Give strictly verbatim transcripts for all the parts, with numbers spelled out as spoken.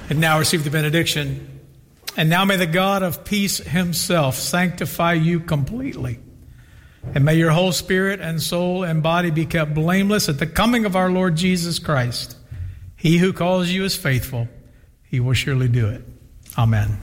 And now receive the benediction. And now may the God of peace himself sanctify you completely. And may your whole spirit and soul and body be kept blameless at the coming of our Lord Jesus Christ. He who calls you is faithful. He will surely do it. Amen.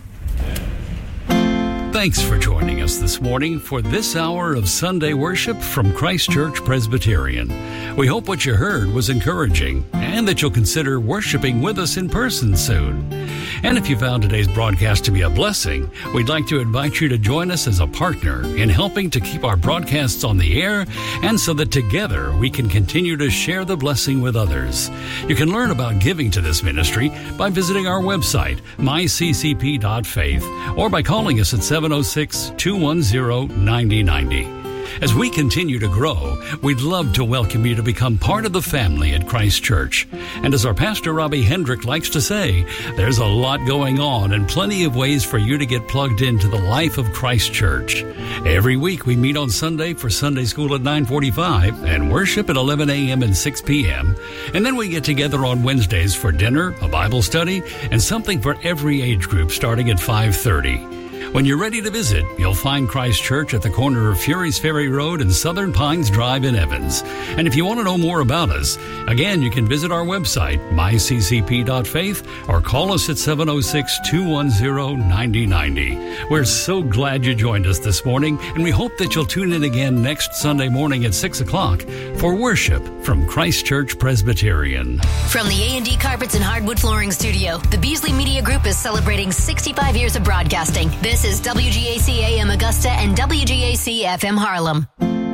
Thanks for joining us this morning for this hour of Sunday worship from Christ Church Presbyterian. We hope what you heard was encouraging and that you'll consider worshiping with us in person soon. And if you found today's broadcast to be a blessing, we'd like to invite you to join us as a partner in helping to keep our broadcasts on the air and so that together we can continue to share the blessing with others. You can learn about giving to this ministry by visiting our website, my c c p dot faith, or by calling us at seven oh six, two one zero, nine oh nine oh. As we continue to grow, we'd love to welcome you to become part of the family at Christ Church. And as our pastor Robbie Hendrick likes to say, there's a lot going on and plenty of ways for you to get plugged into the life of Christ Church. Every week we meet on Sunday for Sunday school at nine forty-five and worship at eleven a.m. and six p.m. And then we get together on Wednesdays for dinner, a Bible study, and something for every age group starting at five thirty. When you're ready to visit, you'll find Christ Church at the corner of Fury's Ferry Road and Southern Pines Drive in Evans. And if you want to know more about us, again, you can visit our website, my c c p dot faith, or call us at seven oh six, two one zero, nine oh nine oh. We're so glad you joined us this morning, and we hope that you'll tune in again next Sunday morning at six o'clock for worship from Christ Church Presbyterian. From the A and D Carpets and Hardwood Flooring Studio, the Beasley Media Group is celebrating sixty-five years of broadcasting. This is W G A C A M Augusta and W G A C F M Harlem.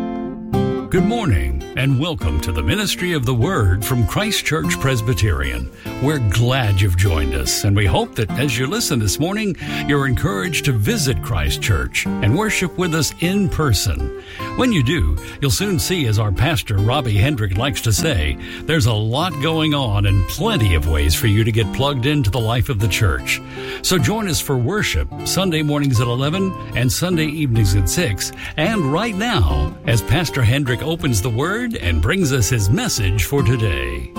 Good morning and welcome to the Ministry of the Word from Christ Church Presbyterian. We're glad you've joined us, and we hope that as you listen this morning, you're encouraged to visit Christ Church and worship with us in person. When you do, you'll soon see, as our pastor Robbie Hendrick likes to say, there's a lot going on and plenty of ways for you to get plugged into the life of the church. So join us for worship Sunday mornings at eleven and Sunday evenings at six, and right now, as Pastor Hendrick opens the Word and brings us his message for today.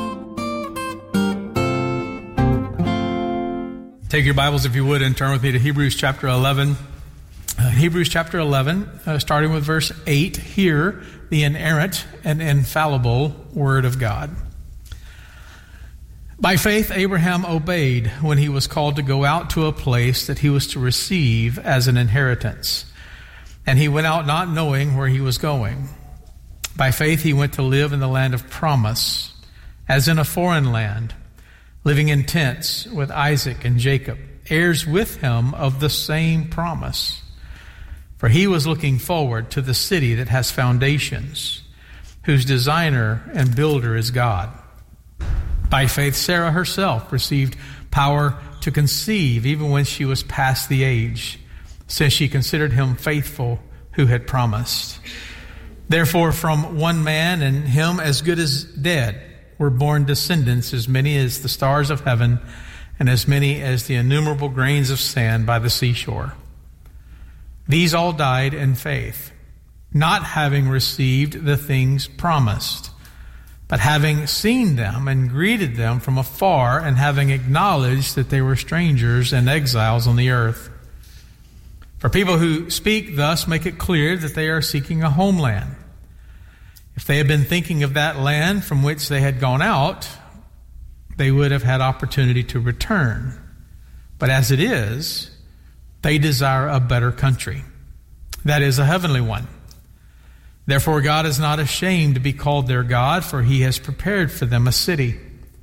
Take your Bibles, if you would, and turn with me to Hebrews chapter eleven. Uh, Hebrews chapter eleven, uh, starting with verse eight. Hear the inerrant and infallible Word of God. By faith, Abraham obeyed when he was called to go out to a place that he was to receive as an inheritance. And he went out not knowing where he was going. By faith, he went to live in the land of promise, as in a foreign land, living in tents with Isaac and Jacob, heirs with him of the same promise. For he was looking forward to the city that has foundations, whose designer and builder is God. By faith, Sarah herself received power to conceive even when she was past the age, since she considered him faithful who had promised. Therefore, from one man, and him as good as dead, were born descendants as many as the stars of heaven and as many as the innumerable grains of sand by the seashore. These all died in faith, not having received the things promised, but having seen them and greeted them from afar, and having acknowledged that they were strangers and exiles on the earth. For people who speak thus make it clear that they are seeking a homeland. If they had been thinking of that land from which they had gone out, they would have had opportunity to return. But as it is, they desire a better country, that is, a heavenly one. Therefore God is not ashamed to be called their God, for he has prepared for them a city.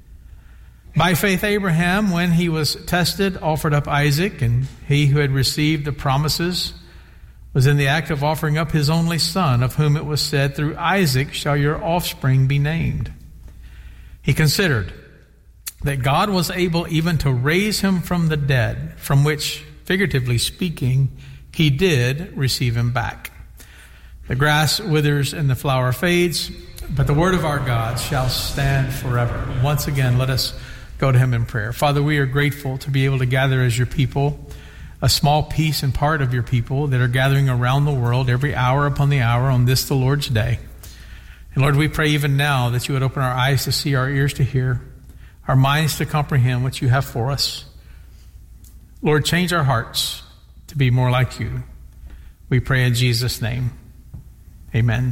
By faith Abraham, when he was tested, offered up Isaac, and he who had received the promises was in the act of offering up his only son, of whom it was said, through Isaac shall your offspring be named. He considered that God was able even to raise him from the dead, from which, figuratively speaking, he did receive him back. The grass withers and the flower fades, but the word of our God shall stand forever. Once again, let us go to him in prayer. Father, we are grateful to be able to gather as your people, a small piece and part of your people that are gathering around the world every hour upon the hour on this, the Lord's day. And Lord, we pray even now that you would open our eyes to see, our ears to hear, our minds to comprehend what you have for us. Lord, change our hearts to be more like you. We pray in Jesus' name. Amen.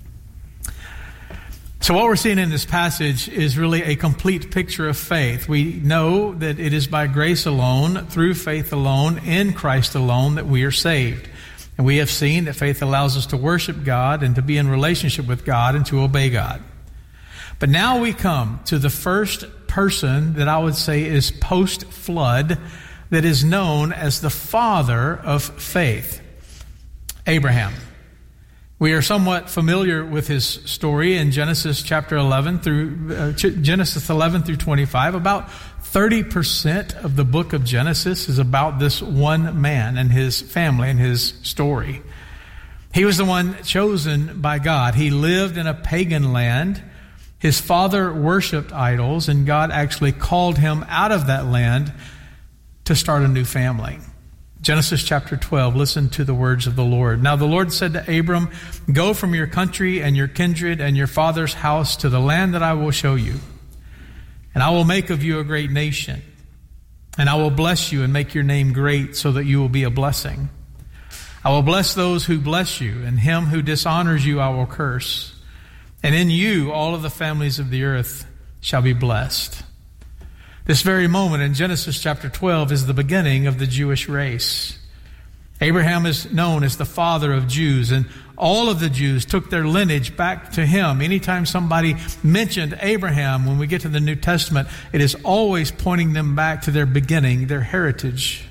So what we're seeing in this passage is really a complete picture of faith. We know that it is by grace alone, through faith alone, in Christ alone, that we are saved. And we have seen that faith allows us to worship God and to be in relationship with God and to obey God. But now we come to the first person that I would say is post-flood, that is known as the father of faith, Abraham. We are somewhat familiar with his story in Genesis chapter eleven through uh, Genesis eleven through twenty-five. About thirty percent of the book of Genesis is about this one man and his family and his story. He was the one chosen by God. He lived in a pagan land. His father worshipped idols, and God actually called him out of that land to start a new family. Genesis chapter twelve, listen to the words of the Lord. Now the Lord said to Abram, "Go from your country and your kindred and your father's house to the land that I will show you. And I will make of you a great nation. And I will bless you and make your name great so that you will be a blessing. I will bless those who bless you, and him who dishonors you I will curse. And in you all of the families of the earth shall be blessed." This very moment in Genesis chapter twelve is the beginning of the Jewish race. Abraham is known as the father of Jews, and all of the Jews took their lineage back to him. Anytime somebody mentioned Abraham, when we get to the New Testament, it is always pointing them back to their beginning, their heritage.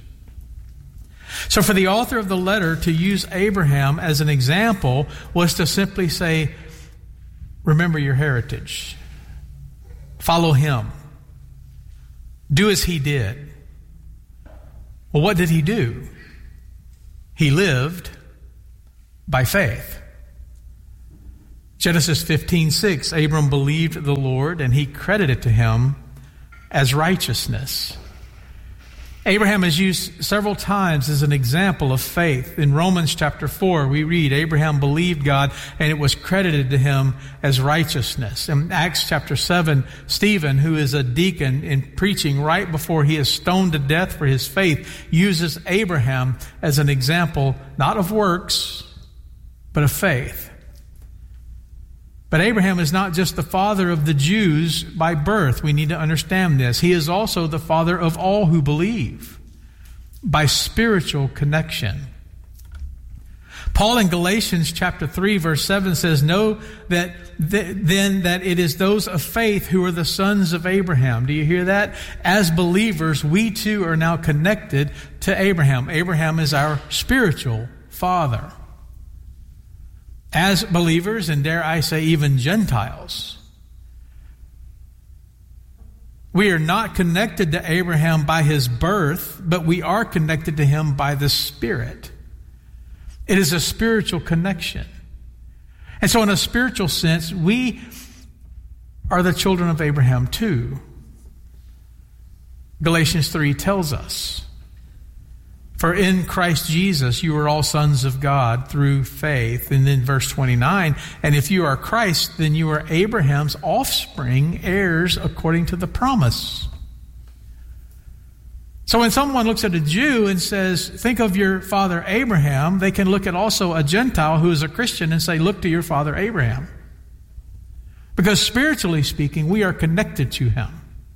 So for the author of the letter to use Abraham as an example was to simply say, remember your heritage. Follow him. Do as he did. Well, what did he do? He lived by faith. Genesis fifteen six, Abram believed the Lord, and he credited to him as righteousness. Abraham is used several times as an example of faith. In Romans chapter four, we read, Abraham believed God, and it was credited to him as righteousness. In Acts chapter seven, Stephen, who is a deacon in preaching right before he is stoned to death for his faith, uses Abraham as an example, not of works, but of faith. But Abraham is not just the father of the Jews by birth. We need to understand this. He is also the father of all who believe by spiritual connection. Paul in Galatians chapter three verse seven says, "Know that th- then that it is those of faith who are the sons of Abraham." Do you hear that? As believers, we too are now connected to Abraham. Abraham is our spiritual father. As believers, and dare I say even Gentiles, we are not connected to Abraham by his birth, but we are connected to him by the Spirit. It is a spiritual connection. And so in a spiritual sense, we are the children of Abraham too. Galatians three tells us, "For in Christ Jesus you are all sons of God through faith." And then verse twenty-nine, "And if you are Christ, then you are Abraham's offspring, heirs according to the promise." So when someone looks at a Jew and says, think of your father Abraham, they can look at also a Gentile who is a Christian and say, look to your father Abraham. Because spiritually speaking, we are connected to him.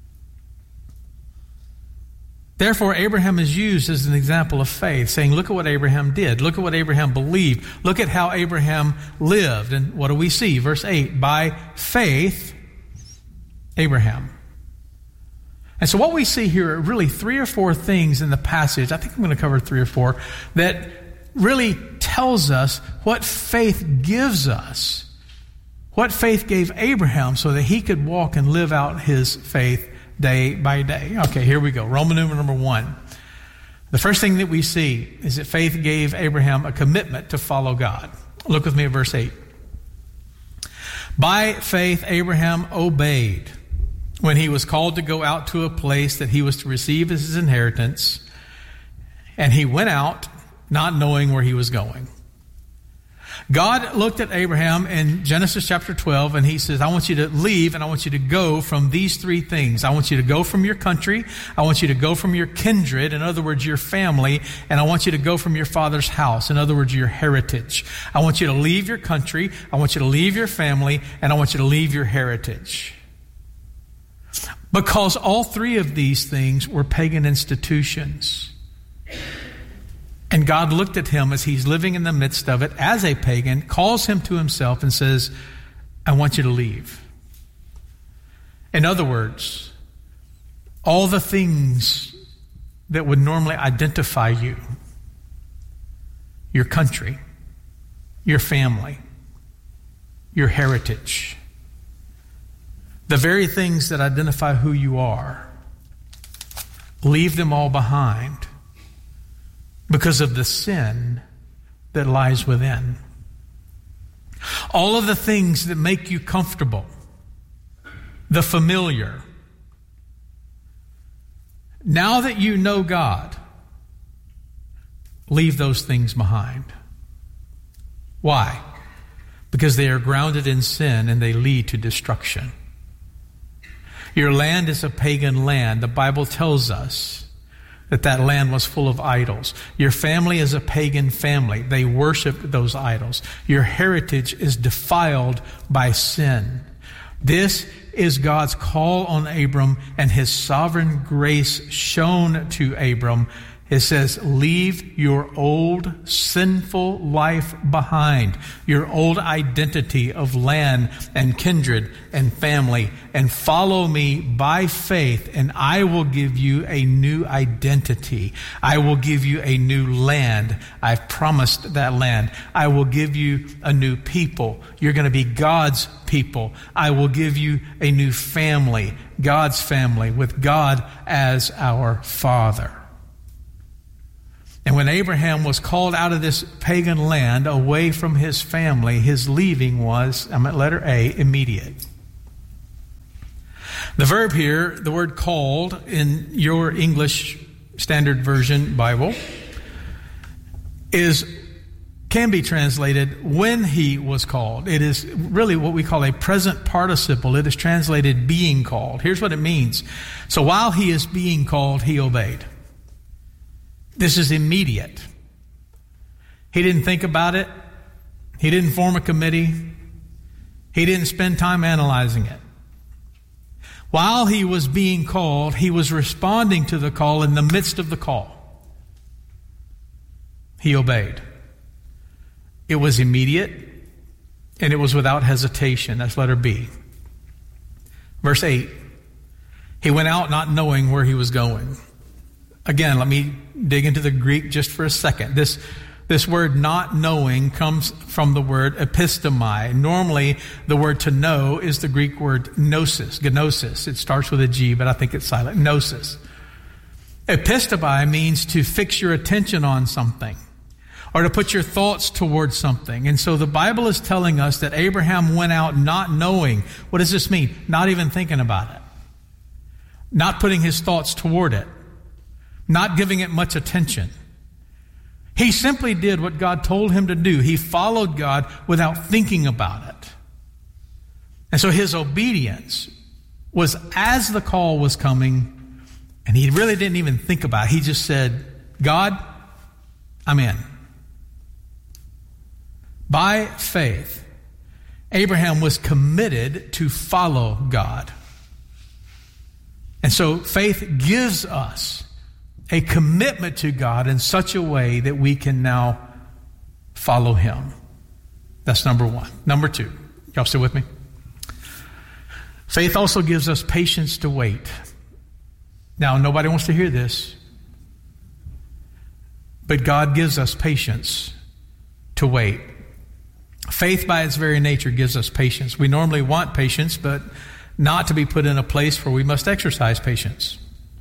Therefore, Abraham is used as an example of faith, saying, look at what Abraham did. Look at what Abraham believed. Look at how Abraham lived. And what do we see? Verse eight, by faith, Abraham. And so what we see here are really three or four things in the passage. I think I'm going to cover three or four that really tells us what faith gives us. What faith gave Abraham so that he could walk and live out his faith day by day. Okay, here we go. Roman numeral number one. The first thing that we see is that faith gave Abraham a commitment to follow God. Look with me at verse eight. By faith, Abraham obeyed when he was called to go out to a place that he was to receive as his inheritance, and he went out not knowing where he was going. God looked at Abraham in Genesis chapter twelve, and he says, I want you to leave and I want you to go from these three things. I want you to go from your country. I want you to go from your kindred, in other words, your family, and I want you to go from your father's house, in other words, your heritage. I want you to leave your country. I want you to leave your family, and I want you to leave your heritage. Because all three of these things were pagan institutions. And God looked at him as he's living in the midst of it as a pagan, calls him to himself and says, I want you to leave. In other words, all the things that would normally identify you, your country, your family, your heritage, the very things that identify who you are, leave them all behind. Because of the sin that lies within. All of the things that make you comfortable, the familiar. Now that you know God, leave those things behind. Why? Because they are grounded in sin and they lead to destruction. Your land is a pagan land. The Bible tells us that that land was full of idols. Your family is a pagan family. They worshiped those idols. Your heritage is defiled by sin. This is God's call on Abram and his sovereign grace shown to Abram. It says, leave your old sinful life behind, your old identity of land and kindred and family, and follow me by faith, and I will give you a new identity. I will give you a new land. I've promised that land. I will give you a new people. You're going to be God's people. I will give you a new family, God's family, with God as our Father. And when Abraham was called out of this pagan land, away from his family, his leaving was, I'm at letter A, immediate. The verb here, the word called, in your English Standard Version Bible, is can be translated when he was called. It is really what we call a present participle. It is translated being called. Here's what it means. So while he is being called, he obeyed. This is immediate. He didn't think about it. He didn't form a committee. He didn't spend time analyzing it. While he was being called, he was responding to the call in the midst of the call. He obeyed. It was immediate, and it was without hesitation. That's letter B. Verse eight. He went out not knowing where he was going. Again, let me dig into the Greek just for a second. This, this word not knowing comes from the word epistomai. Normally, the word to know is the Greek word gnosis, gnosis. It starts with a G, but I think it's silent. Gnosis. Epistomai means to fix your attention on something or to put your thoughts towards something. And so the Bible is telling us that Abraham went out not knowing. What does this mean? Not even thinking about it. Not putting his thoughts toward it. Not giving it much attention. He simply did what God told him to do. He followed God without thinking about it. And so his obedience was as the call was coming, and he really didn't even think about it. He just said, God, I'm in. By faith, Abraham was committed to follow God. And so faith gives us a commitment to God in such a way that we can now follow him. That's number one. Number two. Y'all still with me? Faith also gives us patience to wait. Now, nobody wants to hear this, but God gives us patience to wait. Faith by its very nature gives us patience. We normally want patience, but not to be put in a place where we must exercise patience.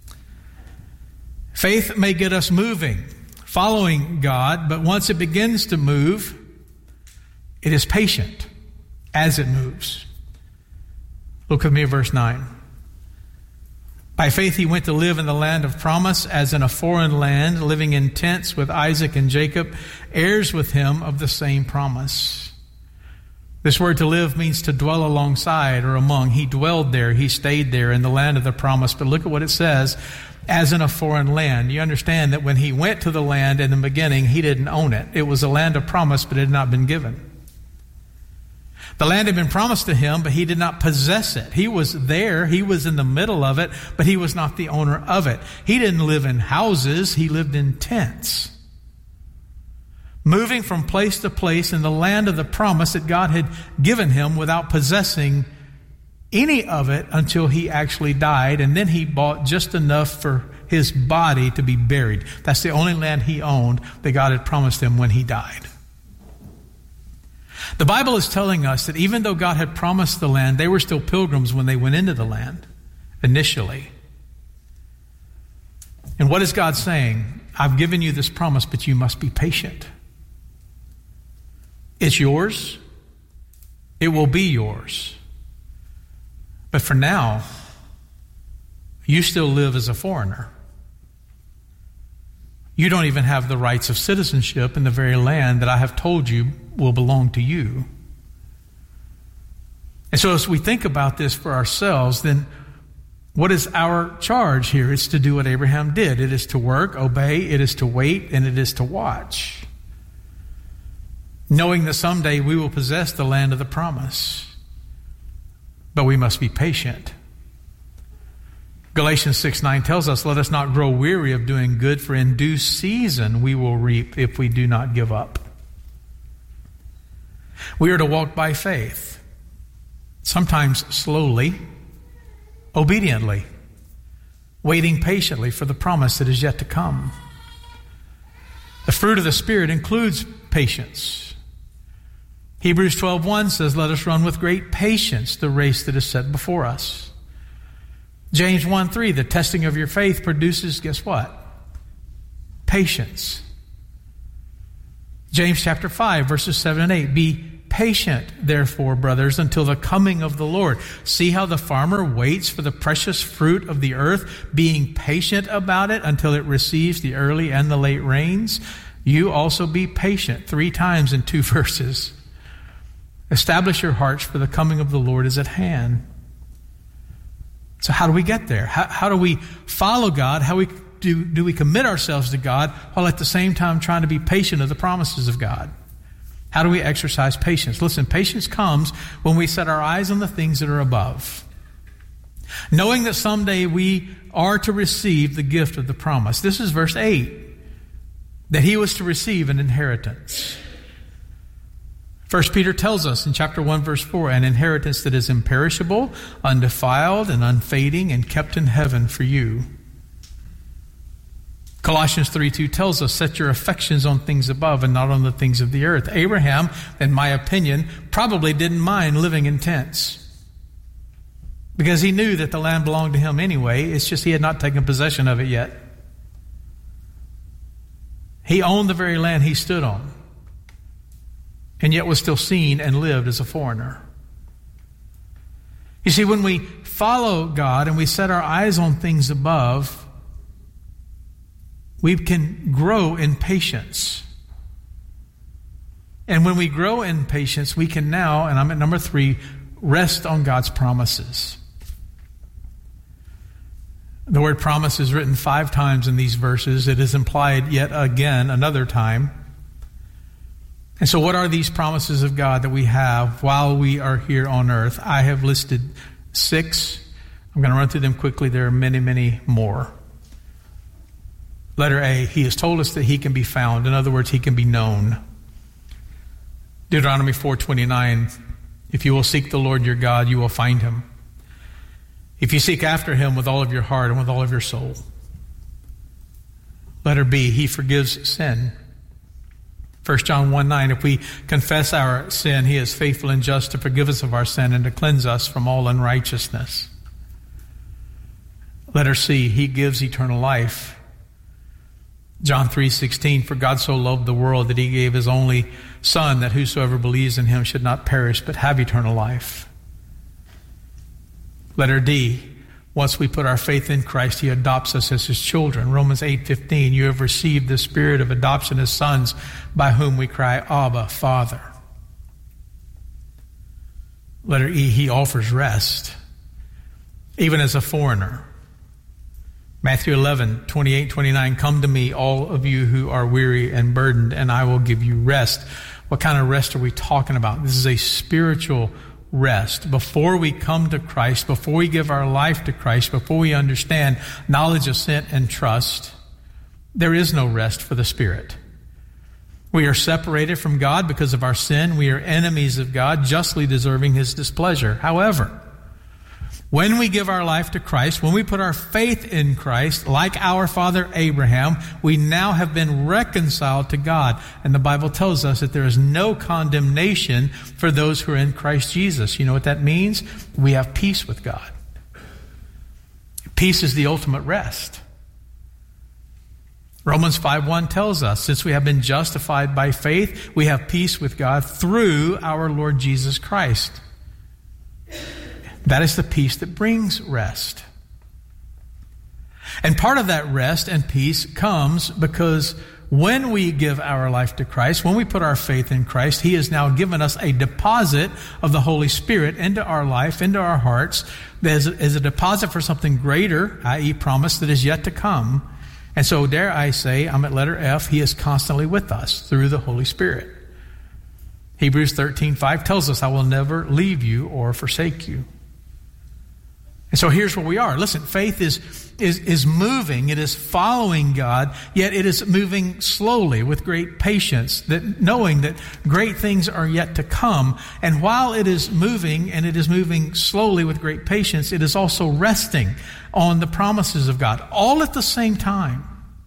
Faith may get us moving, following God, but once it begins to move, it is patient as it moves. Look with me at verse nine. By faith he went to live in the land of promise, as in a foreign land, living in tents with Isaac and Jacob, heirs with him of the same promise. This word to live means to dwell alongside or among. He dwelled there, he stayed there in the land of the promise. But look at what it says, as in a foreign land. You understand that when he went to the land in the beginning, he didn't own it. It was a land of promise, but it had not been given. The land had been promised to him, but he did not possess it. He was there, he was in the middle of it, but he was not the owner of it. He didn't live in houses, he lived in tents. Moving from place to place in the land of the promise that God had given him without possessing any of it until he actually died, and then he bought just enough for his body to be buried. That's the only land he owned that God had promised him when he died. The Bible is telling us that even though God had promised the land, they were still pilgrims when they went into the land initially. And what is God saying? I've given you this promise, but you must be patient. It's yours. It will be yours. But for now, you still live as a foreigner. You don't even have the rights of citizenship in the very land that I have told you will belong to you. And so as we think about this for ourselves, then what is our charge here? It's to do what Abraham did. It is to work, obey, it is to wait, and it is to watch. Knowing that someday we will possess the land of the promise. But we must be patient. Galatians six nine tells us, let us not grow weary of doing good, for in due season we will reap if we do not give up. We are to walk by faith, sometimes slowly, obediently, waiting patiently for the promise that is yet to come. The fruit of the Spirit includes patience. Hebrews twelve one says, let us run with great patience the race that is set before us. James one three, the testing of your faith produces, guess what? Patience. James chapter five, verses seven and eight, be patient, therefore, brothers, until the coming of the Lord. See how the farmer waits for the precious fruit of the earth, being patient about it until it receives the early and the late rains. You also be patient, three times in two verses. Establish your hearts, for the coming of the Lord is at hand. So how do we get there? How, how do we follow God? How we do, do we commit ourselves to God while at the same time trying to be patient of the promises of God? How do we exercise patience? Listen, patience comes when we set our eyes on the things that are above. Knowing that someday we are to receive the gift of the promise. This is verse eight. That he was to receive an inheritance. First Peter tells us in chapter one, verse four, an inheritance that is imperishable, undefiled, and unfading, and kept in heaven for you. Colossians three two tells us, set your affections on things above and not on the things of the earth. Abraham, in my opinion, probably didn't mind living in tents, because he knew that the land belonged to him anyway. It's just he had not taken possession of it yet. He owned the very land he stood on, and yet was still seen and lived as a foreigner. You see, when we follow God and we set our eyes on things above, we can grow in patience. And when we grow in patience, we can now, and I'm at number three, rest on God's promises. The word promise is written five times in these verses. It is implied yet again another time. And so what are these promises of God that we have while we are here on earth? I have listed six. I'm going to run through them quickly. There are many, many more. Letter A, he has told us that he can be found. In other words, he can be known. Deuteronomy four twenty-nine, if you will seek the Lord your God, you will find him. If you seek after him with all of your heart and with all of your soul. Letter B, he forgives sin. First John one nine, if we confess our sin, he is faithful and just to forgive us of our sin and to cleanse us from all unrighteousness. Letter C, he gives eternal life. John three sixteen, for God so loved the world that he gave his only Son, that whosoever believes in him should not perish but have eternal life. Letter D, Once we put our faith in Christ, he adopts us as his children. Romans eight fifteen, you have received the spirit of adoption as sons, by whom we cry, Abba, Father. Letter E, he offers rest, even as a foreigner. Matthew eleven, twenty-eight, twenty-nine, come to me, all of you who are weary and burdened, and I will give you rest. What kind of rest are we talking about? This is a spiritual rest. Before we come to Christ, before we give our life to Christ, before we understand knowledge, assent, and trust, there is no rest for the spirit. We are separated from God because of our sin. We are enemies of God, justly deserving his displeasure. However, when we give our life to Christ, when we put our faith in Christ, like our father Abraham, we now have been reconciled to God. And the Bible tells us that there is no condemnation for those who are in Christ Jesus. You know what that means? We have peace with God. Peace is the ultimate rest. Romans five one tells us, since we have been justified by faith, we have peace with God through our Lord Jesus Christ. That is the peace that brings rest. And part of that rest and peace comes because when we give our life to Christ, when we put our faith in Christ, he has now given us a deposit of the Holy Spirit into our life, into our hearts, as a deposit for something greater, that is promise that is yet to come. And so dare I say, I'm at letter F, he is constantly with us through the Holy Spirit. Hebrews thirteen five tells us, I will never leave you or forsake you. And so here's where we are. Listen, faith is, is, is moving. It is following God, yet it is moving slowly with great patience, that knowing that great things are yet to come. And while it is moving, and it is moving slowly with great patience, it is also resting on the promises of God, all at the same time.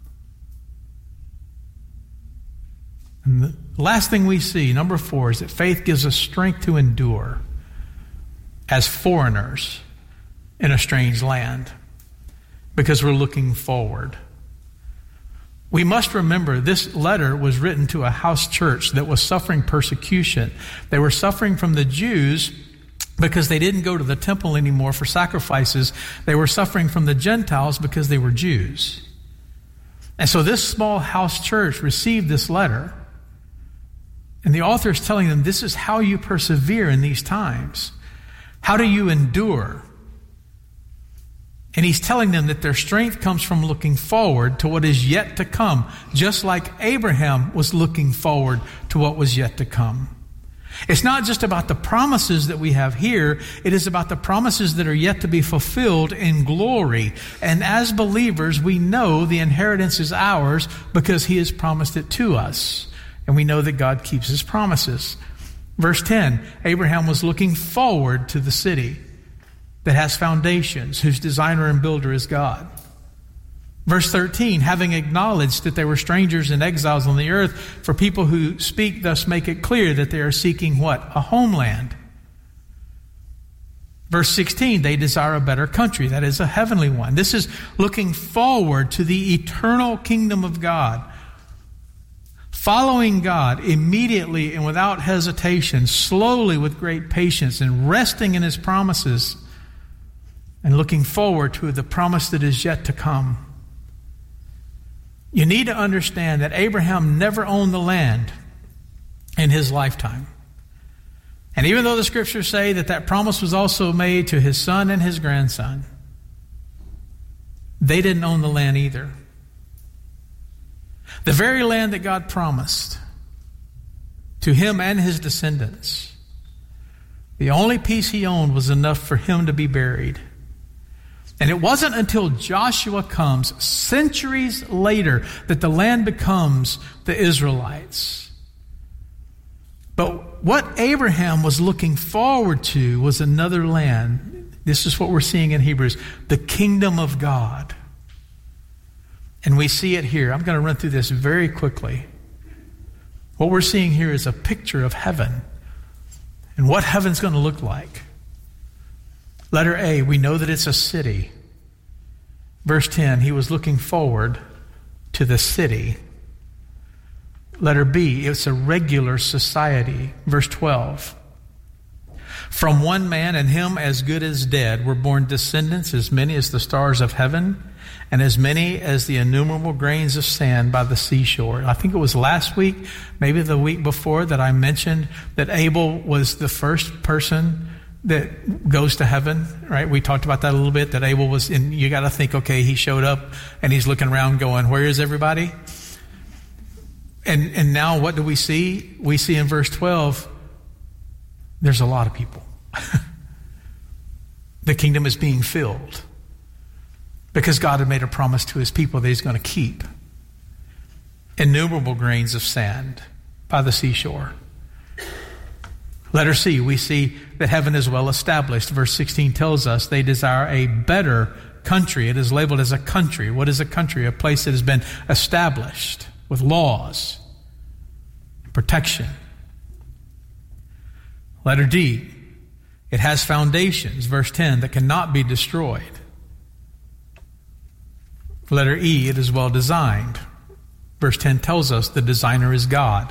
And the last thing we see, number four, is that faith gives us strength to endure as foreigners in a strange land, because we're looking forward. We must remember this letter was written to a house church that was suffering persecution. They were suffering from the Jews because they didn't go to the temple anymore for sacrifices. They were suffering from the Gentiles because they were Jews. And so this small house church received this letter. And the author is telling them, this is how you persevere in these times. How do you endure? And he's telling them that their strength comes from looking forward to what is yet to come, just like Abraham was looking forward to what was yet to come. It's not just about the promises that we have here. It is about the promises that are yet to be fulfilled in glory. And as believers, we know the inheritance is ours because he has promised it to us. And we know that God keeps his promises. Verse ten, Abraham was looking forward to the city that has foundations, whose designer and builder is God. Verse thirteen, having acknowledged that they were strangers and exiles on the earth, for people who speak thus make it clear that they are seeking what? A homeland. Verse sixteen, they desire a better country, that is a heavenly one. This is looking forward to the eternal kingdom of God. Following God immediately and without hesitation, slowly with great patience, and resting in his promises, and looking forward to the promise that is yet to come. You need to understand that Abraham never owned the land in his lifetime. And even though the scriptures say that that promise was also made to his son and his grandson, they didn't own the land either. The very land that God promised to him and his descendants, the only piece he owned was enough for him to be buried. And it wasn't until Joshua comes centuries later that the land becomes the Israelites. But what Abraham was looking forward to was another land. This is what we're seeing in Hebrews, the kingdom of God. And we see it here. I'm going to run through this very quickly. What we're seeing here is a picture of heaven and what heaven's going to look like. Letter A, we know that it's a city. Verse ten, he was looking forward to the city. Letter B, it's a regular society. Verse twelve, From one man, and him as good as dead, were born descendants as many as the stars of heaven, and as many as the innumerable grains of sand by the seashore. I think it was last week, maybe the week before, that I mentioned that Abel was the first person that goes to heaven, right? We talked about that a little bit, that Abel was in, you got to think, okay, he showed up and he's looking around going, where is everybody? And and now what do we see? We see in verse twelve, there's a lot of people. The kingdom is being filled because God had made a promise to his people that he's going to keep. Innumerable grains of sand by the seashore. Letter C, we see that heaven is well established. Verse sixteen tells us they desire a better country. It is labeled as a country. What is a country? A place that has been established with laws, protection. Letter D, it has foundations, verse ten, that cannot be destroyed. Letter E, it is well designed. Verse ten tells us the designer is God.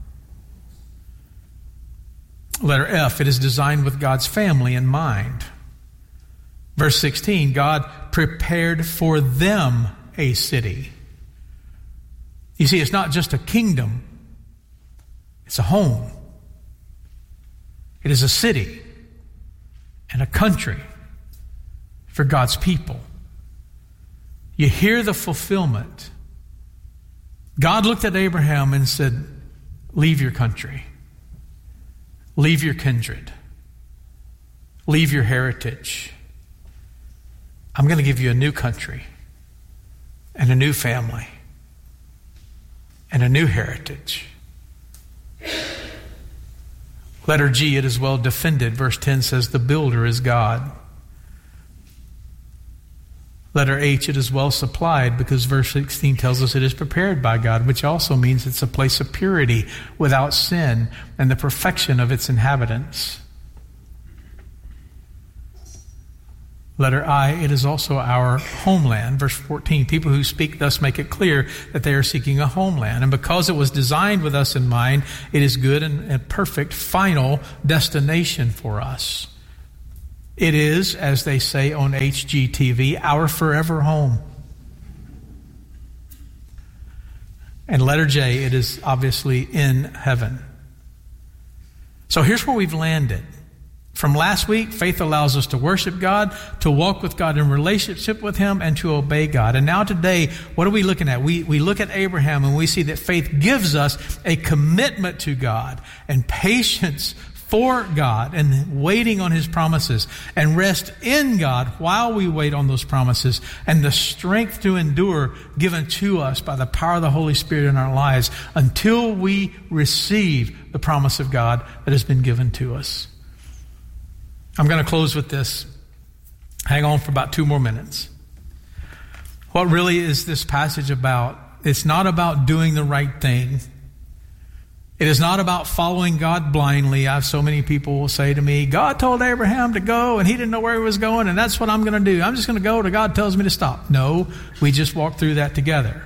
Letter F, it is designed with God's family in mind. Verse sixteen, God prepared for them a city. You see, it's not just a kingdom, it's a home. It is a city and a country for God's people. You hear the fulfillment. God looked at Abraham and said, leave your country. Leave your kindred. Leave your heritage. I'm going to give you a new country and a new family and a new heritage. Letter G, it is well defended. Verse ten says the builder is God. Letter H, it is well supplied because verse sixteen tells us it is prepared by God, which also means it's a place of purity without sin and the perfection of its inhabitants. Letter I, it is also our homeland. Verse fourteen, people who speak thus make it clear that they are seeking a homeland. And because it was designed with us in mind, it is good and a perfect final destination for us. It is, as they say on H G T V, our forever home. And letter J, it is obviously in heaven. So here's where we've landed. From last week, faith allows us to worship God, to walk with God in relationship with Him, and to obey God. And now today, what are we looking at? We, we look at Abraham and we see that faith gives us a commitment to God and patience for God and waiting on His promises and rest in God while we wait on those promises and the strength to endure given to us by the power of the Holy Spirit in our lives until we receive the promise of God that has been given to us. I'm going to close with this. Hang on for about two more minutes. What really is this passage about? It's not about doing the right thing. It is not about following God blindly. I have so many people will say to me, God told Abraham to go and he didn't know where he was going and that's what I'm going to do. I'm just going to go till God tells me to stop. No, we just walked through that together.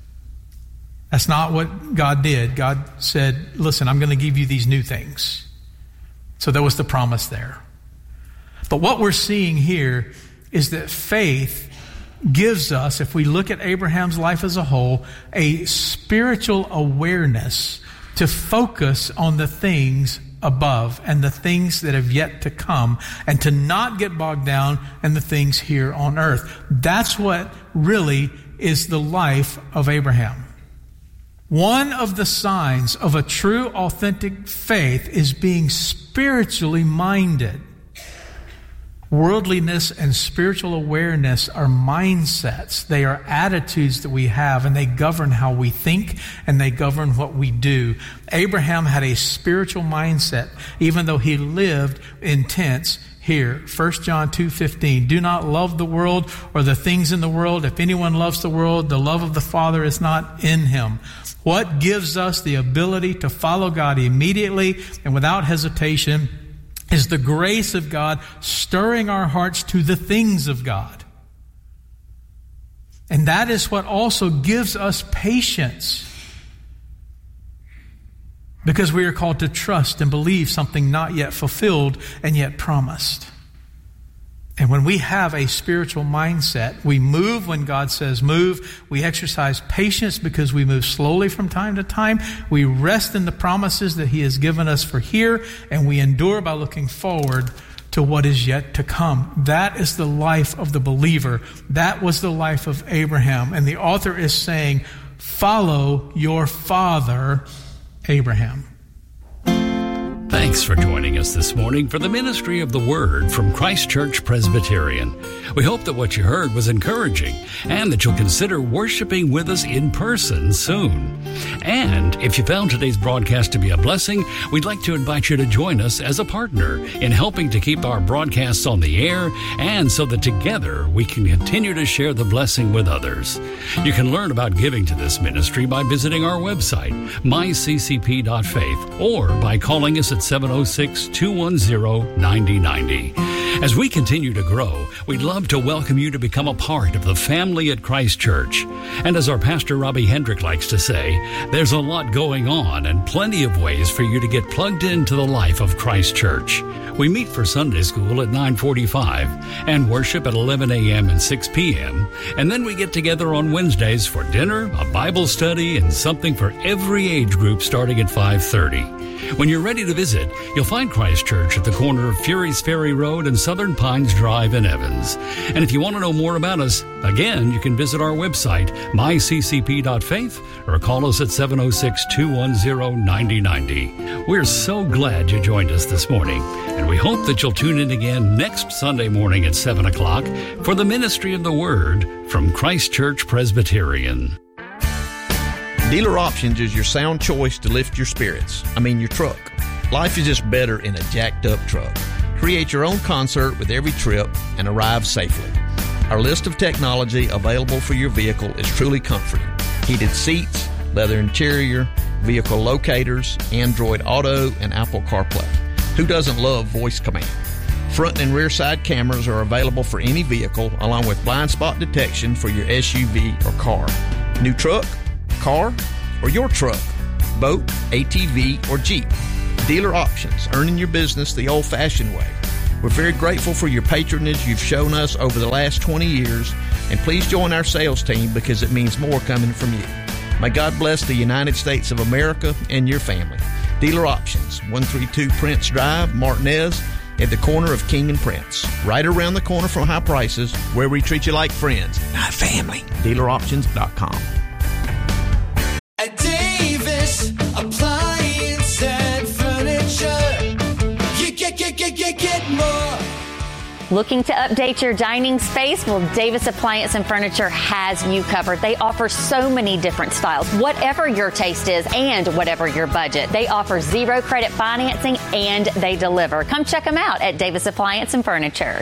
That's not what God did. God said, listen, I'm going to give you these new things. So there was the promise there. But what we're seeing here is that faith gives us, if we look at Abraham's life as a whole, a spiritual awareness to focus on the things above and the things that have yet to come and to not get bogged down in the things here on earth. That's what really is the life of Abraham. One of the signs of a true, authentic faith is being spiritually minded. Worldliness and spiritual awareness are mindsets. They are attitudes that we have, and they govern how we think, and they govern what we do. Abraham had a spiritual mindset, even though he lived in tents here. First John two fifteen, do not love the world or the things in the world. If anyone loves the world, the love of the Father is not in him. What gives us the ability to follow God immediately and without hesitation is the grace of God stirring our hearts to the things of God. And that is what also gives us patience. because we are called to trust and believe something not yet fulfilled and yet promised. And when we have a spiritual mindset, we move when God says move. We exercise patience because we move slowly from time to time. We rest in the promises that He has given us for here, and we endure by looking forward to what is yet to come. That is the life of the believer. That was the life of Abraham. And the author is saying, follow your father, Abraham. Thanks for joining us this morning for the Ministry of the Word from Christ Church Presbyterian. We hope that what you heard was encouraging and that you'll consider worshiping with us in person soon. And if you found today's broadcast to be a blessing, we'd like to invite you to join us as a partner in helping to keep our broadcasts on the air and so that together we can continue to share the blessing with others. You can learn about giving to this ministry by visiting our website, my c c p dot faith, or by calling us at seven oh six, two one zero, nine oh nine oh. As we continue to grow, we'd love to welcome you to become a part of the family at Christ Church. And as our pastor Robbie Hendrick likes to say, there's a lot going on and plenty of ways for you to get plugged into the life of Christ Church. We meet for Sunday school at nine forty-five and worship at eleven a.m. and six p.m. And then we get together on Wednesdays for dinner, a Bible study, and something for every age group starting at five thirty. When you're ready to visit, you'll find Christ Church at the corner of Fury's Ferry Road and Southern Pines Drive in Evans. And if you want to know more about us, again, you can visit our website, my c c p dot faith, or call us at seven oh six, two one zero, nine oh nine oh. We're so glad you joined us this morning, and we hope that you'll tune in again next Sunday morning at seven o'clock for the Ministry of the Word from Christ Church Presbyterian. Dealer Options is your sound choice to lift your spirits. I mean your truck. Life is just better in a jacked up truck. Create your own concert with every trip and arrive safely. Our list of technology available for your vehicle is truly comforting. Heated seats, leather interior, vehicle locators, Android Auto, and Apple CarPlay. Who doesn't love voice command? Front and rear side cameras are available for any vehicle, along with blind spot detection for your S U V or car. New truck, car, or your truck, boat, A T V, or Jeep. Dealer Options, earning your business the old-fashioned way. We're very grateful for your patronage you've shown us over the last twenty years, and please join our sales team because it means more coming from you. May God bless the United States of America and your family. Dealer Options, one thirty-two Prince Drive, Martinez, at the corner of King and Prince. Right around the corner from High Prices, where we treat you like friends, not family. dealer options dot com. At Davis Appliance and Furniture, you get, get, get, get, get more. Looking to update your dining space? Well, Davis Appliance and Furniture has you covered. They offer so many different styles, whatever your taste is and whatever your budget. They offer zero credit financing and they deliver. Come check them out at Davis Appliance and Furniture.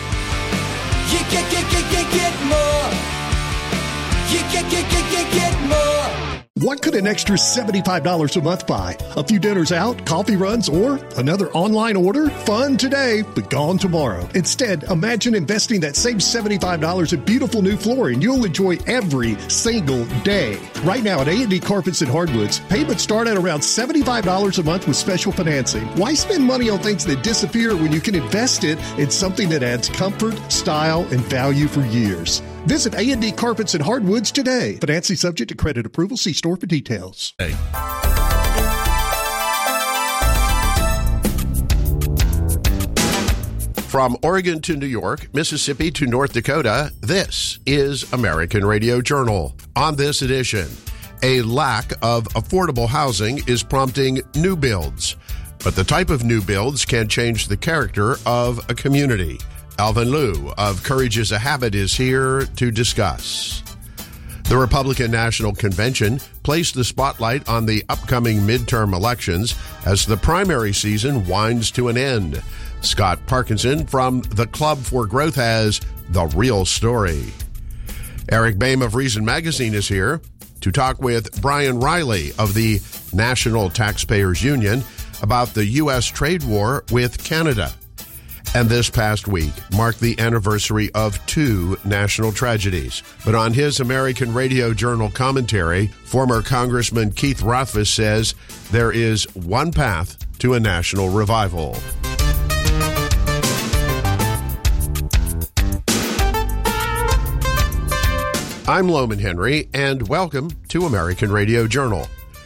You get, get, get, get, get more. You get, get, get, get, get more. What could an extra seventy-five dollars a month buy? A few dinners out, coffee runs, or another online order? Fun today, but gone tomorrow. Instead, imagine investing that same seventy-five dollars in beautiful new flooring you'll enjoy every single day. Right now at A and D Carpets and Hardwoods, payments start at around seventy-five dollars a month with special financing. Why spend money on things that disappear when you can invest it in something that adds comfort, style, and value for years? Visit A and D Carpets and Hardwoods today. Financing subject to credit approval. See store for details. Hey. From Oregon to New York, Mississippi to North Dakota, this is American Radio Journal. On this edition, a lack of affordable housing is prompting new builds, but the type of new builds can change the character of a community. Alvin Liu of Courage is a Habit is here to discuss. The Republican National Convention placed the spotlight on the upcoming midterm elections as the primary season winds to an end. Scott Parkinson from the Club for Growth has the real story. Eric Boehm of Reason Magazine is here to talk with Brian Riley of the National Taxpayers Union about the U S trade war with Canada. And this past week marked the anniversary of two national tragedies. But on his American Radio Journal commentary, former Congressman Keith Rothfuss says there is one path to a national revival. I'm Loman Henry, and welcome to American Radio Journal.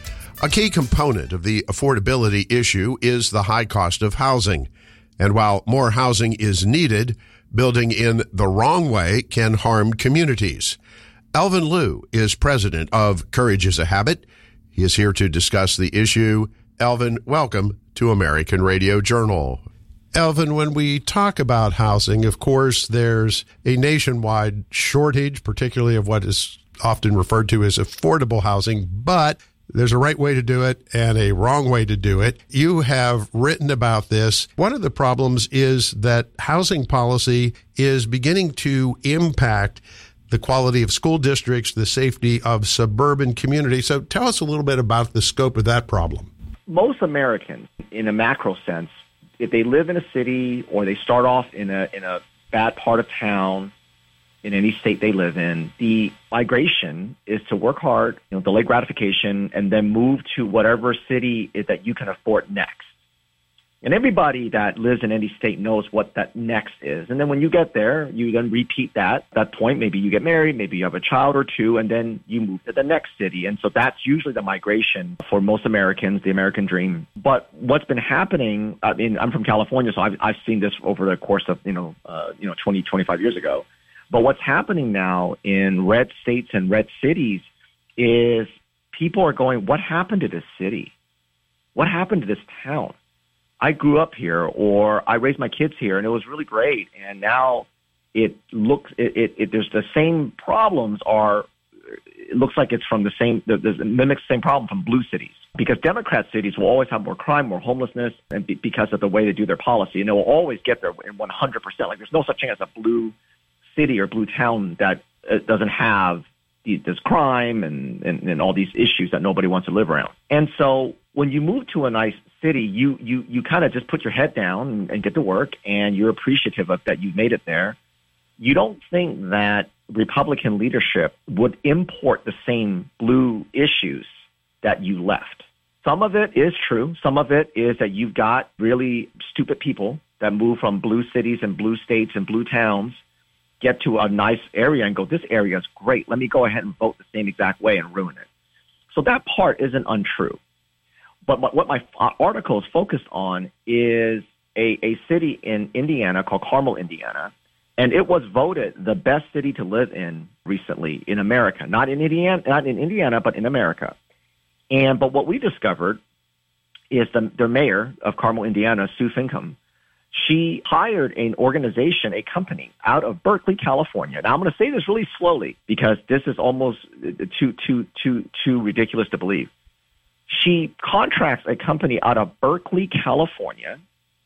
A key component of the affordability issue is the high cost of housing. And while more housing is needed, building in the wrong way can harm communities. Elvin Liu is president of Courage is a Habit. He is here to discuss the issue. Elvin, welcome to American Radio Journal. Elvin, when we talk about housing, of course, there's a nationwide shortage, particularly of what is often referred to as affordable housing, but there's a right way to do it and a wrong way to do it. You have written about this. One of the problems is that housing policy is beginning to impact the quality of school districts, the safety of suburban communities. So tell us a little bit about the scope of that problem. Most Americans, in a macro sense, if they live in a city or they start off in a in a bad part of town, in any state they live in, the migration is to work hard, you know, delay gratification, and then move to whatever city is that you can afford next. And everybody that lives in any state knows what that next is. And then when you get there, you then repeat that, that point. Maybe you get married, maybe you have a child or two, and then you move to the next city. And so that's usually the migration for most Americans, the American dream. But what's been happening, I mean, I'm from California, so I've, I've seen this over the course of, you know, uh, you know, twenty, twenty-five years ago. But what's happening now in red states and red cities is people are going, what happened to this city? What happened to this town? I grew up here, or I raised my kids here, and it was really great. And now it looks, it, it, it there's the same problems are, it looks like it's from the same, the, the, it mimics the same problem from blue cities. Because Democrat cities will always have more crime, more homelessness, and be, because of the way they do their policy. And they will always get there in one hundred percent. Like there's no such thing as a blue city or blue town that uh, doesn't have the, this crime and, and, and all these issues that nobody wants to live around. And so when you move to a nice city, you you, you kind of just put your head down and, and get to work, and you're appreciative of that you've made it there. You don't think that Republican leadership would import the same blue issues that you left. Some of it is true. Some of it is that you've got really stupid people that move from blue cities and blue states and blue towns, get to a nice area and go, this area is great. Let me go ahead and vote the same exact way and ruin it. So that part isn't untrue. But what my article is focused on is a, a city in Indiana called Carmel, Indiana, and it was voted the best city to live in recently in America, not in Indiana, not in Indiana, but in America. And but what we discovered is the, the mayor of Carmel, Indiana, Sue Finkam. She hired an organization, a company out of Berkeley, California. Now, I'm going to say this really slowly because this is almost too, too, too, too ridiculous to believe. She contracts a company out of Berkeley, California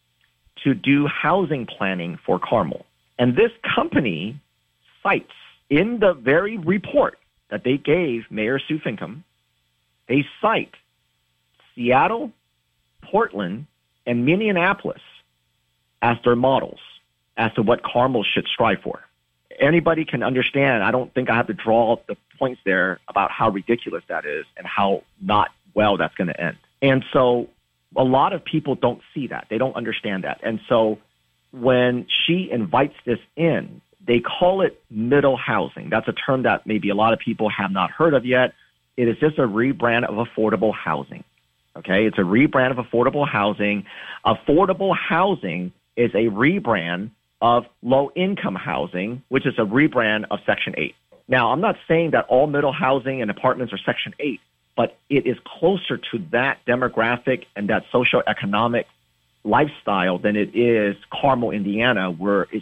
to do housing planning for Carmel. And this company cites in the very report that they gave Mayor Sue Finkam, they cite Seattle, Portland, and Minneapolis as their models as to what Carmel should strive for. Anybody can understand. I don't think I have to draw the points there about how ridiculous that is and how not well that's going to end. And so a lot of people don't see that. They don't understand that. And so when she invites this in, they call it middle housing. That's a term that maybe a lot of people have not heard of yet. It is just a rebrand of affordable housing. Okay, it's a rebrand of affordable housing. Affordable housing is a rebrand of low-income housing, which is a rebrand of Section eight. Now, I'm not saying that all middle housing and apartments are Section eight, but it is closer to that demographic and that socioeconomic lifestyle than it is Carmel, Indiana, where it should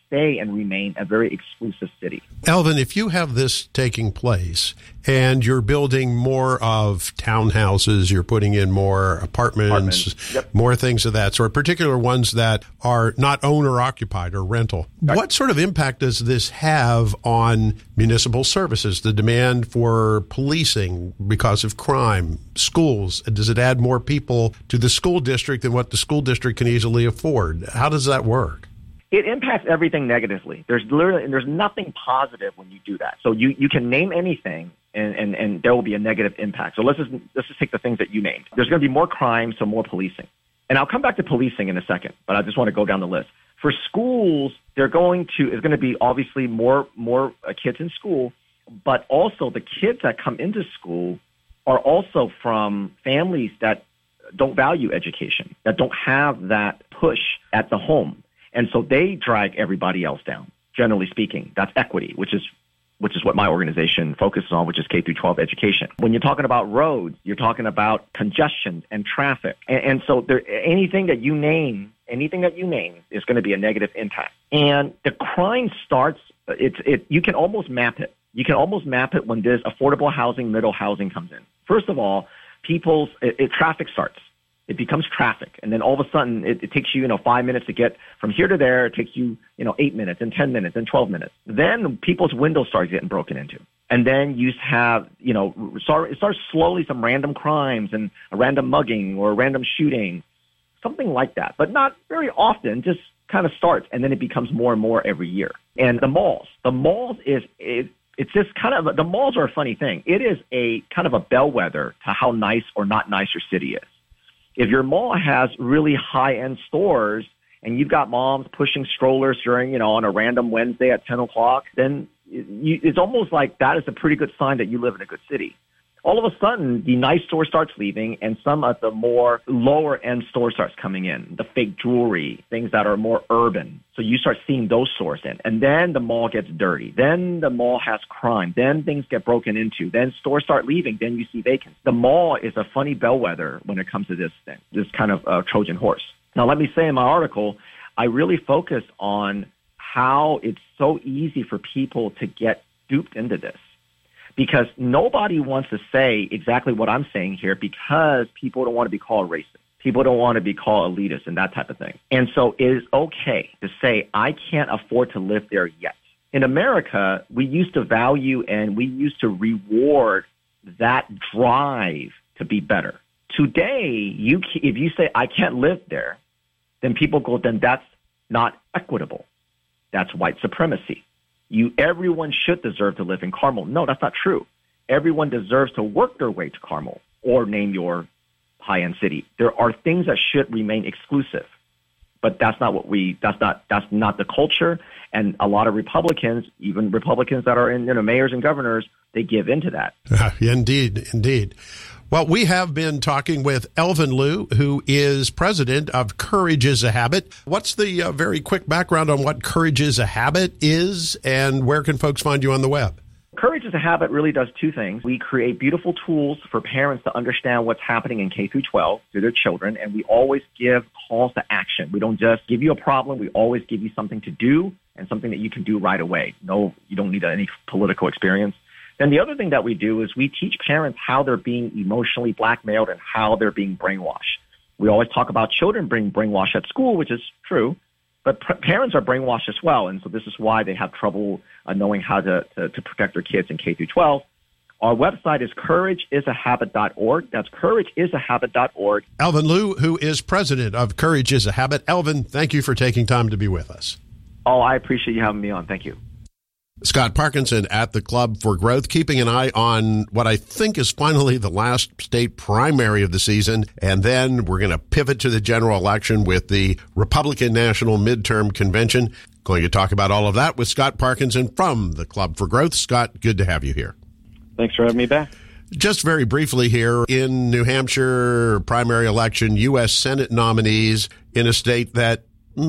stay and remain a very exclusive city. Elvin, if you have this taking place and you're building more of townhouses, you're putting in more apartments, apartments. Yep. more things of that sort, particular ones that are not owner-occupied or rental, right. What sort of impact does this have on municipal services, the demand for policing because of crime, schools? Does it add more people to the school district than what the school district can easily afford? How does that work? It impacts everything negatively. There's literally, there's nothing positive when you do that. So you, you can name anything and, and, and there will be a negative impact. So let's just, let's just take the things that you named. There's going to be more crime, so more policing. And I'll come back to policing in a second, but I just want to go down the list. For schools, they're going to, is going to be obviously more, more uh, kids in school, but also the kids that come into school are also from families that don't value education, that don't have that push at the home. And so they drag everybody else down, generally speaking. That's equity, which is which is what my organization focuses on, which is K through twelve education. When you're talking about roads, you're talking about congestion and traffic. And, and so there, anything that you name, anything that you name is going to be a negative impact. And the crime starts, it's it you can almost map it. You can almost map it when this affordable housing, middle housing comes in. First of all, people's it, it, traffic starts. It becomes traffic. And then all of a sudden, it, it takes you, you know, five minutes to get from here to there. It takes you, you know, eight minutes and ten minutes and twelve minutes. Then people's windows start getting broken into. And then you have, you know, start, it starts slowly some random crimes and a random mugging or a random shooting, something like that. But not very often, just kind of starts. And then it becomes more and more every year. And the malls, the malls is, it, it's just kind of, the malls are a funny thing. It is a kind of a bellwether to how nice or not nice your city is. If your mall has really high-end stores and you've got moms pushing strollers during, you know, on a random Wednesday at ten o'clock, then you, it's almost like that is a pretty good sign that you live in a good city. All of a sudden, the nice store starts leaving and some of the more lower-end stores starts coming in, the fake jewelry, things that are more urban. So you start seeing those stores in. And then the mall gets dirty. Then the mall has crime. Then things get broken into. Then stores start leaving. Then you see vacancy. The mall is a funny bellwether when it comes to this thing, this kind of uh, Trojan horse. Now, let me say in my article, I really focus on how it's so easy for people to get duped into this. Because nobody wants to say exactly what I'm saying here because people don't want to be called racist. People don't want to be called elitist and that type of thing. And so it is okay to say, I can't afford to live there yet. In America, we used to value and we used to reward that drive to be better. Today, you if you say, I can't live there, then people go, then that's not equitable. That's white supremacy. You, everyone should deserve to live in Carmel. No, that's not true. Everyone deserves to work their way to Carmel or name your high-end city. There are things that should remain exclusive, but that's not what we. That's not. That's not the culture. And a lot of Republicans, even Republicans that are in, you know, mayors and governors, they give into that. Uh, indeed, indeed. Well, we have been talking with Elvin Liu, who is president of Courage is a Habit. What's the uh, very quick background on what Courage is a Habit is, and where can folks find you on the web? Courage is a Habit really does two things. We create beautiful tools for parents to understand what's happening in K through twelve through their children, and we always give calls to action. We don't just give you a problem. We always give you something to do and something that you can do right away. No, you don't need any political experience. Then the other thing that we do is we teach parents how they're being emotionally blackmailed and how they're being brainwashed. We always talk about children being brainwashed at school, which is true, but pr- parents are brainwashed as well. And so this is why they have trouble uh, knowing how to, to, to protect their kids in K through twelve. Our website is courage is a habit dot org. That's courage is a habit dot org. Elvin Liu, who is president of Courage is a Habit. Elvin, thank you for taking time to be with us. Oh, I appreciate you having me on. Thank you. Scott Parkinson at the Club for Growth, keeping an eye on what I think is finally the last state primary of the season. And then we're going to pivot to the general election with the Republican National Midterm Convention. Going to talk about all of that with Scott Parkinson from the Club for Growth. Scott, good to have you here. Thanks for having me back. Just very briefly here, in New Hampshire primary election, U S Senate nominees in a state that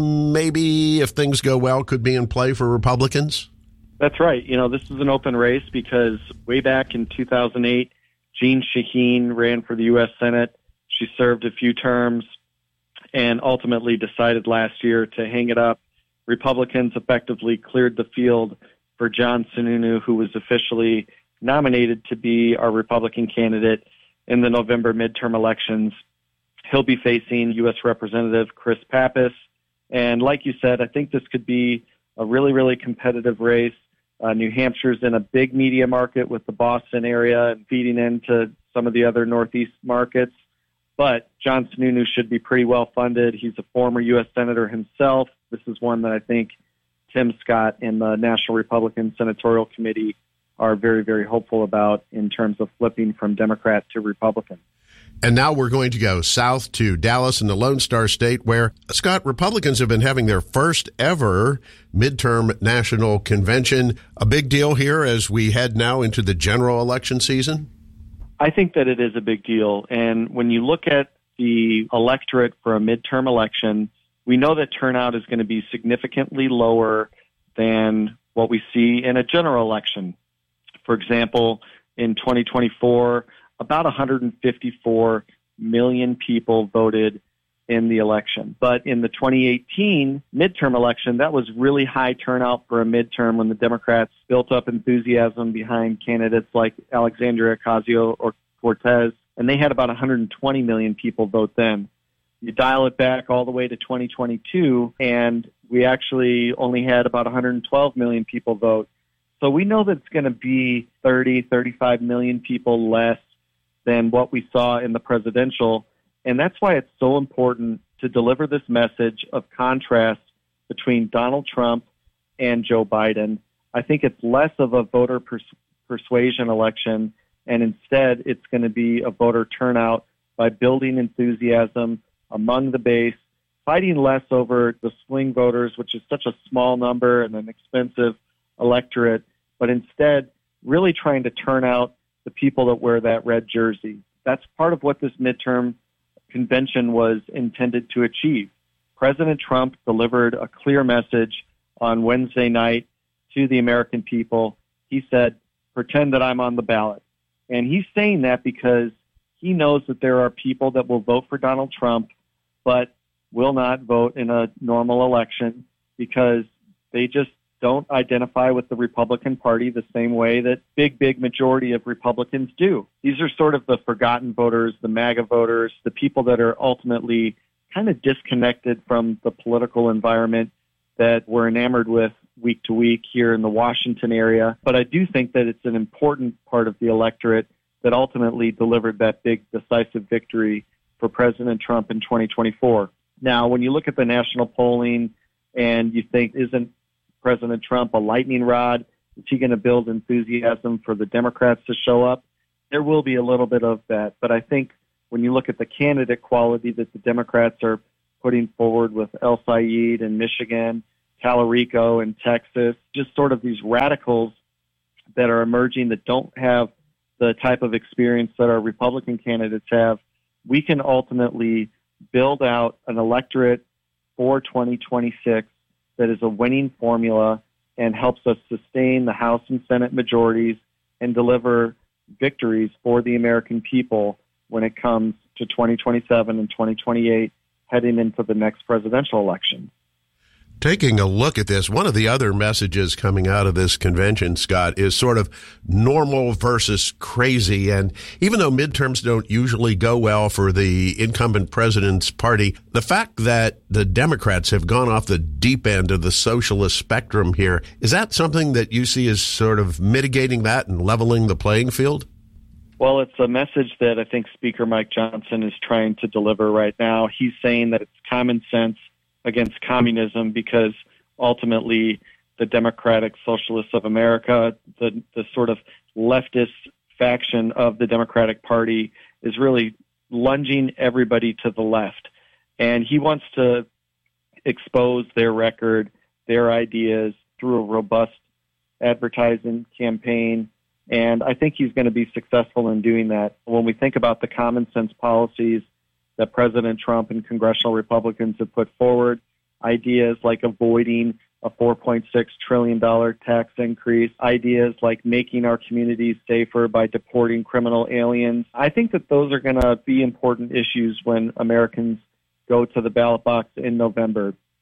maybe, if things go well, could be in play for Republicans? That's right. You know, this is an open race because way back in two thousand eight, Jeanne Shaheen ran for the U S Senate. She served a few terms and ultimately decided last year to hang it up Republicans effectively cleared the field for John Sununu, who was officially nominated to be our Republican candidate in the November midterm elections. He'll be facing U S Representative Chris Pappas. And like you said, I think this could be a really, really competitive race. Uh, New Hampshire's in a big media market with the Boston area and feeding into some of the other Northeast markets. But John Sununu should be pretty well funded. He's a former U S Senator himself. This is one that I think Tim Scott and the National Republican Senatorial Committee are very, very hopeful about in terms of flipping from Democrat to Republican. And now we're going to go south to Dallas in the Lone Star State, where, Scott, Republicans have been having their first ever midterm national convention. A big deal here as we head now into the general election season? I think that it is a big deal. And when you look at the electorate for a midterm election, we know that turnout is going to be significantly lower than what we see in a general election. For example, in twenty twenty-four, about one hundred fifty-four million people voted in the election. But in the twenty eighteen midterm election, that was really high turnout for a midterm when the Democrats built up enthusiasm behind candidates like Alexandria Ocasio-Cortez, and they had about one hundred twenty million people vote then. You dial it back all the way to twenty twenty-two, and we actually only had about one hundred twelve million people vote. So we know that it's going to be thirty, thirty-five million people less than what we saw in the presidential. And that's why it's so important to deliver this message of contrast between Donald Trump and Joe Biden. I think it's less of a voter pers- persuasion election, and instead it's going to be a voter turnout by building enthusiasm among the base, fighting less over the swing voters, which is such a small number and an expensive electorate, but instead really trying to turn out the people that wear that red jersey. That's part of what this midterm convention was intended to achieve. President Trump delivered a clear message on Wednesday night to the American people. He said, pretend that I'm on the ballot. And he's saying that because he knows that there are people that will vote for Donald Trump, but will not vote in a normal election because they just don't identify with the Republican Party the same way that big, big majority of Republicans do. These are sort of the forgotten voters, the MAGA voters, the people that are ultimately kind of disconnected from the political environment that we're enamored with week to week here in the Washington area. But I do think that it's an important part of the electorate that ultimately delivered that big decisive victory for President Trump in twenty twenty-four. Now, when you look at the national polling and you think, isn't President Trump a lightning rod? Is he going to build enthusiasm for the Democrats to show up? There will be a little bit of that. But I think when you look at the candidate quality that the Democrats are putting forward with El Sayed in Michigan, Talarico in Texas, just sort of these radicals that are emerging that don't have the type of experience that our Republican candidates have, we can ultimately build out an electorate for twenty twenty-six that is a winning formula and helps us sustain the House and Senate majorities and deliver victories for the American people when it comes to twenty twenty-seven and twenty twenty-eight, heading into the next presidential election. Taking a look at this, one of the other messages coming out of this convention, Scott, is sort of normal versus crazy. And even though midterms don't usually go well for the incumbent president's party, the fact that the Democrats have gone off the deep end of the socialist spectrum here, is that something that you see as sort of mitigating that and leveling the playing field? Well, it's a message that I think Speaker Mike Johnson is trying to deliver right now. He's saying that it's common sense against communism because ultimately the Democratic Socialists of America, the, the sort of leftist faction of the Democratic Party, is really lunging everybody to the left. And he wants to expose their record, their ideas through a robust advertising campaign. And I think he's going to be successful in doing that. When we think about the common sense policies that President Trump and congressional Republicans have put forward, ideas like avoiding a four point six trillion dollars tax increase, ideas like making our communities safer by deporting criminal aliens. I think that those are going to be important issues when Americans go to the ballot box in November.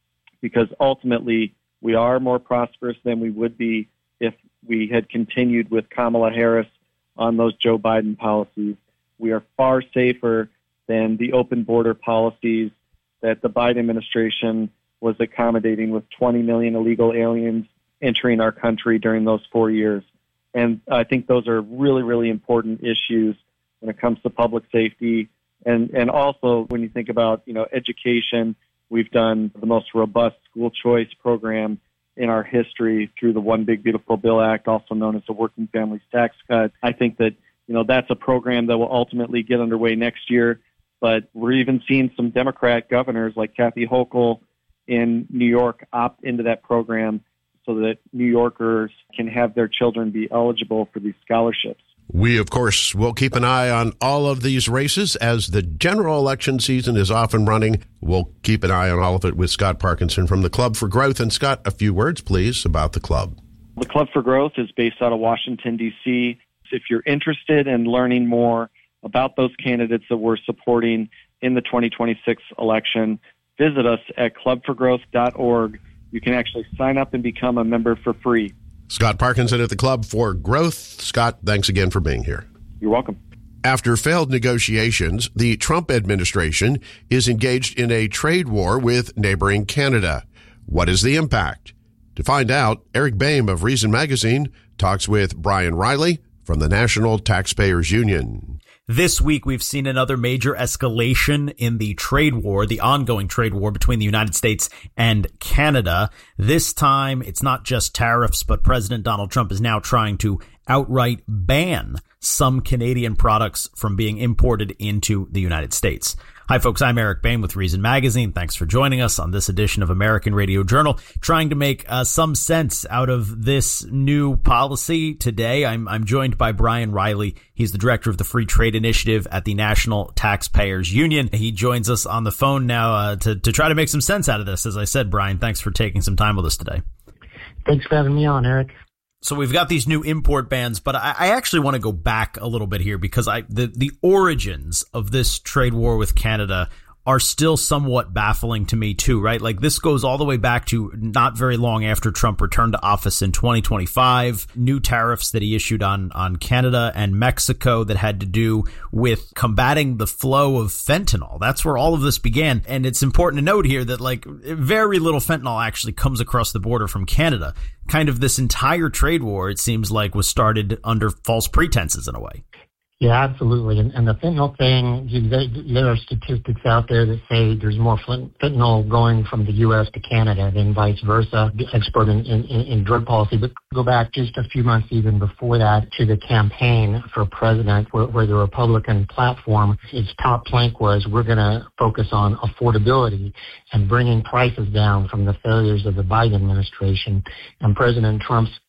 because ultimately we are more prosperous than we would be if we had continued with Kamala Harris on those Joe Biden policies. We are far safer than the open border policies that the Biden administration was accommodating, with twenty million illegal aliens entering our country during those four years. And I think those are really, really important issues when it comes to public safety. And, and also when you think about, you know, education, we've done the most robust school choice program in our history through the One Big Beautiful Bill Act, also known as the Working Families Tax Cut. I think that, you know, that's a program that will ultimately get underway next year. But we're even seeing some Democrat governors like Kathy Hochul in New York opt into that program so that New Yorkers can have their children be eligible for these scholarships. We, of course, will keep an eye on all of these races as the general election season is off and running. We'll keep an eye on all of it with Scott Parkinson from the Club for Growth. And Scott, a few words, please, about the club. The Club for Growth is based out of Washington, D C If you're interested in learning more about those candidates that we're supporting in the twenty twenty-six election, visit us at club for growth dot org. You can actually sign up and become a member for free. Scott Parkinson at the Club for Growth. Scott, thanks again for being here. You're welcome. After failed negotiations, the Trump administration is engaged in a trade war with neighboring Canada. What is the impact? To find out, Eric Boehm of Reason Magazine talks with Brian Riley from the National Taxpayers Union. This week, we've seen another major escalation in the trade war, the ongoing trade war between the United States and Canada. This time, it's not just tariffs, but President Donald Trump is now trying to outright ban some Canadian products from being imported into the United States. Hi, folks. I'm Eric Boehm with Reason Magazine. Thanks for joining us on this edition of American Radio Journal, trying to make uh, some sense out of this new policy. Today, I'm, I'm joined by Brian Riley. He's the director of the Free Trade Initiative at the National Taxpayers Union. He joins us on the phone now uh, to, to try to make some sense out of this. As I said, Brian, thanks for taking some time with us today. Thanks for having me on, Eric. So we've got these new import bans, but I, I actually want to go back a little bit here because I the, the origins of this trade war with Canada are still somewhat baffling to me too, right? Like this goes all the way back to not very long after Trump returned to office in twenty twenty-five, new tariffs that he issued on, on Canada and Mexico that had to do with combating the flow of fentanyl. That's where all of this began. And it's important to note here that like very little fentanyl actually comes across the border from Canada. Kind of this entire trade war, it seems like, was started under false pretenses in a way. Yeah, absolutely. And, and the fentanyl thing, there are statistics out there that say there's more fentanyl going from the U S to Canada than vice versa. Expert in, in, in drug policy, but go back just a few months even before that to the campaign for president where, where the Republican platform, its top plank was we're going to focus on affordability and bringing prices down from the failures of the Biden administration. And President Trump's